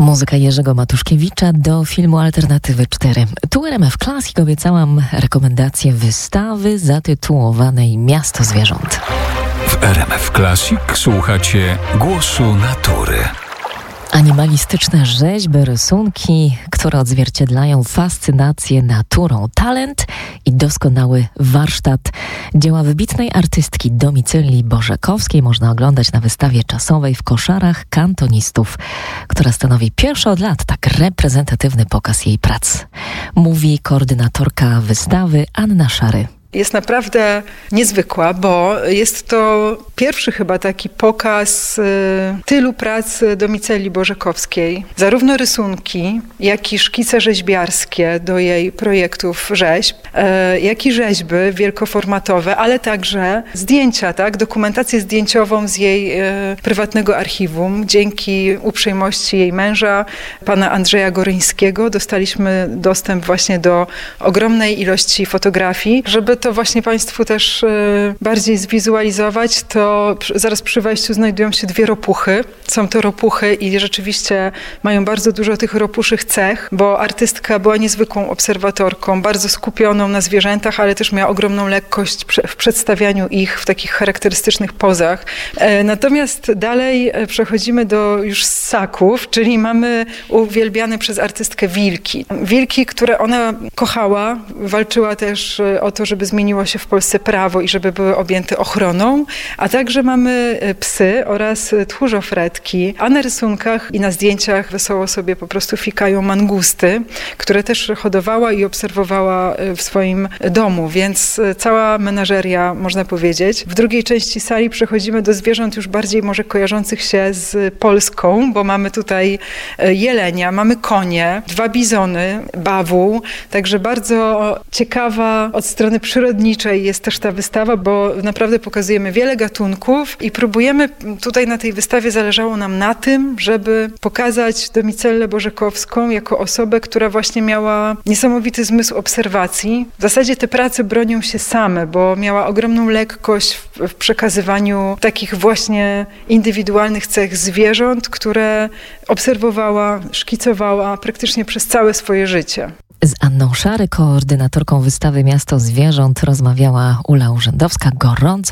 Muzyka Jerzego Matuszkiewicza do filmu Alternatywy 4. Tu RMF Classic obiecałam rekomendację wystawy zatytułowanej Miasto Zwierząt. W RMF Classic słuchacie głosu natury. Animalistyczne rzeźby, rysunki, które odzwierciedlają fascynację naturą, talent i doskonały warsztat. Dzieła wybitnej artystki Domicylii Bożekowskiej można oglądać na wystawie czasowej w Koszarach Kantonistów, która stanowi pierwszy od lat tak reprezentatywny pokaz jej prac. Mówi koordynatorka wystawy Anna Szary. Jest naprawdę niezwykła, bo jest to pierwszy chyba taki pokaz tylu prac Domicylii Bożekowskiej. Zarówno rysunki, jak i szkice rzeźbiarskie do jej projektów rzeźb, jak i rzeźby wielkoformatowe, ale także zdjęcia, dokumentację zdjęciową z jej prywatnego archiwum. Dzięki uprzejmości jej męża, pana Andrzeja Goryńskiego, dostaliśmy dostęp właśnie do ogromnej ilości fotografii. Żeby to właśnie Państwu też bardziej zwizualizować, to zaraz przy wejściu znajdują się dwie ropuchy. Są to ropuchy i rzeczywiście mają bardzo dużo tych ropuszych cech, bo artystka była niezwykłą obserwatorką, bardzo skupioną na zwierzętach, ale też miała ogromną lekkość w przedstawianiu ich w takich charakterystycznych pozach. Natomiast dalej przechodzimy do już ssaków, czyli mamy uwielbiane przez artystkę wilki. Wilki, które ona kochała, walczyła też o to, żeby zmieniło się w Polsce prawo i żeby były objęte ochroną, a także mamy psy oraz tchórzofretki, a na rysunkach i na zdjęciach wesoło sobie po prostu fikają mangusty, które też hodowała i obserwowała w swoim domu, więc cała menażeria, można powiedzieć. W drugiej części sali przechodzimy do zwierząt już bardziej może kojarzących się z Polską, bo mamy tutaj jelenia, mamy konie, 2 bizony, bawół, także bardzo ciekawa od strony przyrodniczej jest też ta wystawa, bo naprawdę pokazujemy wiele gatunków i próbujemy tutaj na tej wystawie, zależało nam na tym, żeby pokazać Domicylę Bożekowską jako osobę, która właśnie miała niesamowity zmysł obserwacji. W zasadzie te prace bronią się same, bo miała ogromną lekkość w przekazywaniu takich właśnie indywidualnych cech zwierząt, które obserwowała, szkicowała praktycznie przez całe swoje życie. Z Anną Szary, koordynatorką wystawy Miasto Zwierząt, rozmawiała Ula Urzędowska. Gorąco